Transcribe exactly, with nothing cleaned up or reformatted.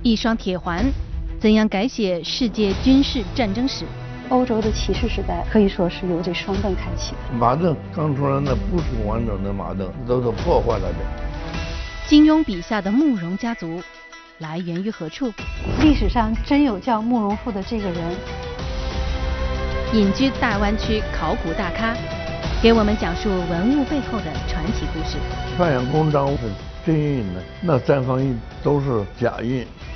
一双铁环，怎样改写世界军事战争史？ 欧洲的骑士时代可以说是由这双盾开启。 马镫刚出来那不是完整的马镫，都是破坏了的。 金庸笔下的慕容家族来源于何处？ 历史上真有叫慕容复的这个人。 隐居大湾区考古大咖，给我们讲述文物背后的传奇故事。 范阳公章是真印的，那三方印都是假印。